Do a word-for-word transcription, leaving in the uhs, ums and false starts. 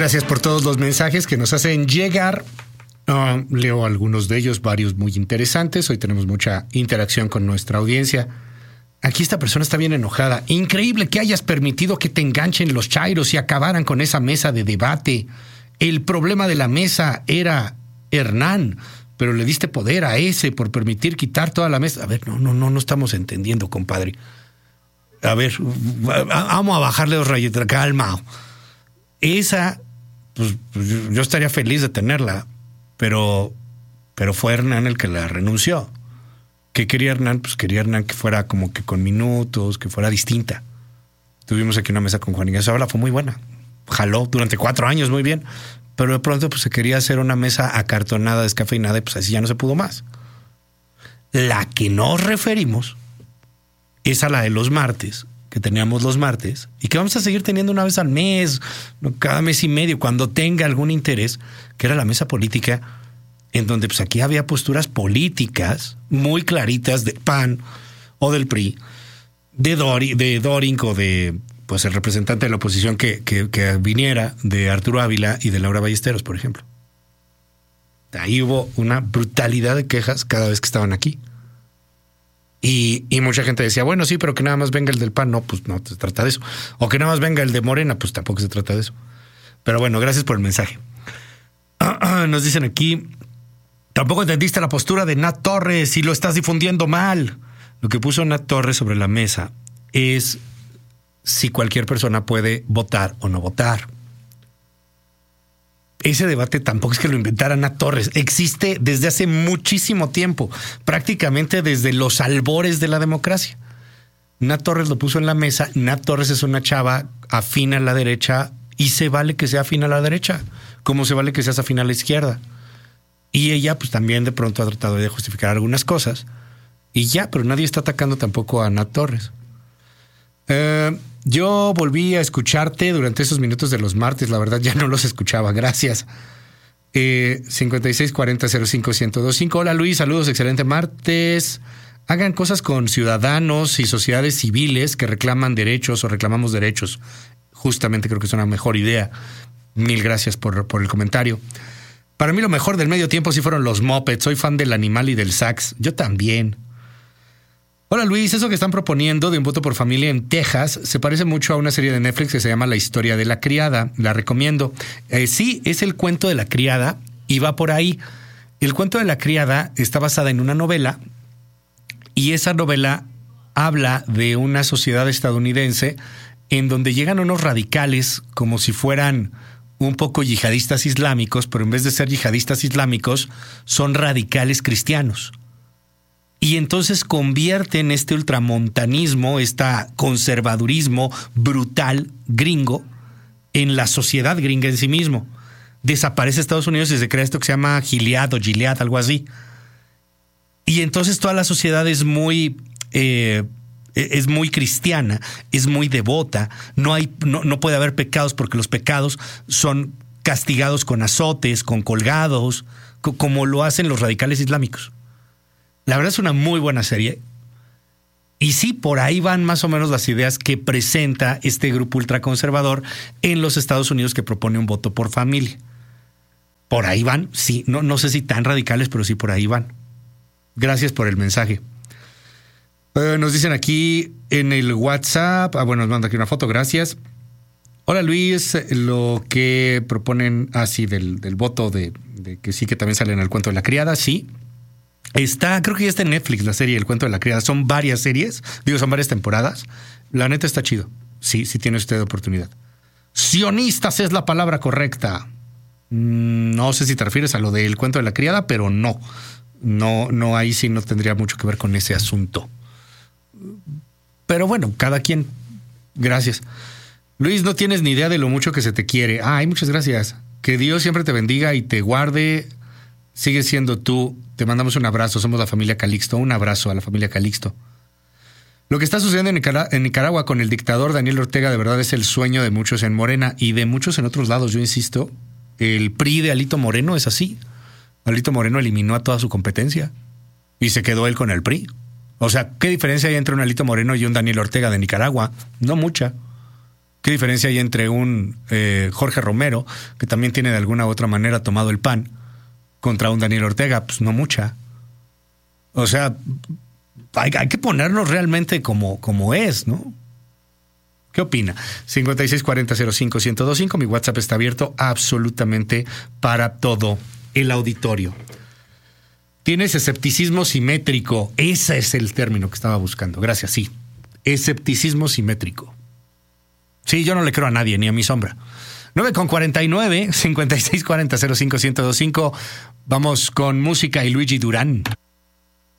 gracias por todos los mensajes que nos hacen llegar. Uh, leo algunos de ellos, varios muy interesantes. Hoy tenemos mucha interacción con nuestra audiencia. Aquí esta persona está bien enojada. Increíble que hayas permitido que te enganchen los chairos y acabaran con esa mesa de debate. El problema de la mesa era Hernán, pero le diste poder a ese por permitir quitar toda la mesa. A ver, no, no, no, no estamos entendiendo, compadre. A ver, vamos a bajarle dos rayitos. Calma. Esa, pues, yo estaría feliz de tenerla, pero, pero fue Hernán el que la renunció. ¿Qué quería Hernán? Pues quería Hernán que fuera como que con minutos, que fuera distinta. Tuvimos aquí una mesa con Juan Ignacio Zavala, fue muy buena. Jaló durante cuatro años muy bien, pero de pronto pues se quería hacer una mesa acartonada, descafeinada, y pues así ya no se pudo más. La que nos referimos es a la de los martes, que teníamos los martes, y que vamos a seguir teniendo una vez al mes, cada mes y medio, cuando tenga algún interés, que era la mesa política, en donde pues aquí había posturas políticas muy claritas del P A N o del P R I, de, Dori, de Dorink o de pues el representante de la oposición que, que, que viniera, de Arturo Ávila y de Laura Ballesteros, por ejemplo. Ahí hubo una brutalidad de quejas cada vez que estaban aquí. Y, y mucha gente decía, bueno, sí, pero que nada más venga el del P A N. No, pues no se trata de eso. O que nada más venga el de Morena, pues tampoco se trata de eso. Pero bueno, gracias por el mensaje. Nos dicen aquí, tampoco entendiste la postura de Nat Torres y lo estás difundiendo mal. Lo que puso Nat Torres sobre la mesa es si cualquier persona puede votar o no votar. Ese debate tampoco es que lo inventara Nat Torres. Existe desde hace muchísimo tiempo, prácticamente desde los albores de la democracia. Nat Torres lo puso en la mesa. Nat Torres es una chava afín a la derecha y se vale que sea afín a la derecha, como se vale que seas afín a la izquierda. Y ella pues también de pronto ha tratado de justificar algunas cosas y ya, pero nadie está atacando tampoco a Nat Torres. Eh, yo volví a escucharte durante esos minutos de los martes. La verdad ya no los escuchaba. Gracias. Eh, cincuenta y seis cuarenta cero cinco ciento veinticinco. Hola Luis, saludos, excelente martes. Hagan cosas con ciudadanos y sociedades civiles que reclaman derechos o reclamamos derechos. Justamente creo que es una mejor idea. Mil gracias por, por el comentario. Para mí lo mejor del medio tiempo sí fueron los Muppets. Soy fan del Animal y del Sax. Yo también. Hola Luis, eso que están proponiendo de un voto por familia en Texas se parece mucho a una serie de Netflix que se llama La historia de la criada. La recomiendo. Eh, sí, es el cuento de la criada y va por ahí. El cuento de la criada está basada en una novela y esa novela habla de una sociedad estadounidense en donde llegan unos radicales como si fueran un poco yihadistas islámicos, pero en vez de ser yihadistas islámicos son radicales cristianos. Y entonces convierten este ultramontanismo, este conservadurismo brutal gringo en la sociedad gringa en sí mismo. Desaparece Estados Unidos y se crea esto que se llama Gilead o Gilead, algo así. Y entonces toda la sociedad es muy, eh, es muy cristiana, es muy devota. No hay, no, no puede haber pecados porque los pecados son castigados con azotes, con colgados, co- como lo hacen los radicales islámicos. La verdad es una muy buena serie. Y sí, por ahí van más o menos las ideas que presenta este grupo ultraconservador en los Estados Unidos que propone un voto por familia. Por ahí van, sí. No, no sé si tan radicales, pero sí por ahí van. Gracias por el mensaje. Eh, nos dicen aquí en el WhatsApp. Ah, bueno, nos manda aquí una foto, gracias. Hola Luis, lo que proponen así ah, del, del voto de, de que sí que también sale en el cuento de la criada, sí. Está, creo que ya está en Netflix la serie El cuento de la criada. Son varias series, digo, son varias temporadas. La neta está chido. Sí, sí tiene usted oportunidad. Sionistas es la palabra correcta. No sé si te refieres a lo del cuento de la criada, pero no. No, no, ahí sí no tendría mucho que ver con ese asunto. Pero bueno, cada quien. Gracias. Luis, no tienes ni idea de lo mucho que se te quiere. Ay, muchas gracias. Que Dios siempre te bendiga y te guarde. Sigue siendo tú. Te mandamos un abrazo. Somos la familia Calixto. Un abrazo a la familia Calixto. Lo que está sucediendo en Nicaragua, en Nicaragua con el dictador Daniel Ortega de verdad es el sueño de muchos en Morena y de muchos en otros lados. Yo insisto, el P R I de Alito Moreno es así. Alito Moreno eliminó a toda su competencia y se quedó él con el P R I. O sea, ¿qué diferencia hay entre un Alito Moreno y un Daniel Ortega de Nicaragua? No mucha. ¿Qué diferencia hay entre un eh, Jorge Romero, que también tiene de alguna u otra manera tomado el pan, contra un Daniel Ortega? Pues no mucha. O sea, hay, hay que ponernos realmente como, como es, ¿no? ¿Qué opina? cincuenta y seis cuarenta cero cinco ciento veinticinco. Mi WhatsApp está abierto absolutamente para todo el auditorio. Tienes escepticismo simétrico. Ese es el término que estaba buscando. Gracias, sí. Escepticismo simétrico. Sí, yo no le creo a nadie, ni a mi sombra. nueve con cuarenta y nueve, cincuenta y seis cuarenta cero cinco ciento veinticinco. Vamos con música y Luigi Durán.